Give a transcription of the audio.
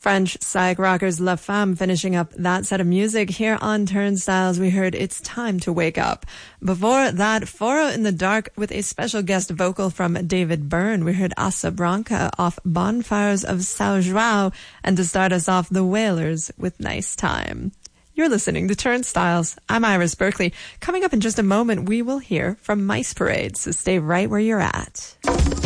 French psych rockers La Femme finishing up that set of music here on Turnstiles. We heard It's Time to Wake Up. Before that, Foro in the Dark with a special guest vocal from David Byrne. We heard Asa Branca off Bonfires of São João. And to start us off, The Wailers with Nice Time. You're listening to Turnstiles. I'm Iris Berkeley. Coming up in just a moment, we will hear from Mice Parade, so stay right where you're at.